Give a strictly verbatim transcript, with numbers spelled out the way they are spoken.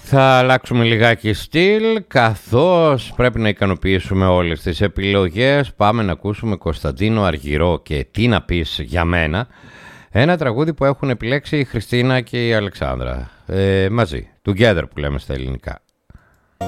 Θα αλλάξουμε λιγάκι στυλ, καθώς πρέπει να ικανοποιήσουμε όλες τις επιλογές. Πάμε να ακούσουμε Κωνσταντίνο Αργυρό και Τι να πεις για μένα. Ένα τραγούδι που έχουν επιλέξει η Χριστίνα και η Αλεξάνδρα. Ε, μαζί, together που λέμε στα ελληνικά.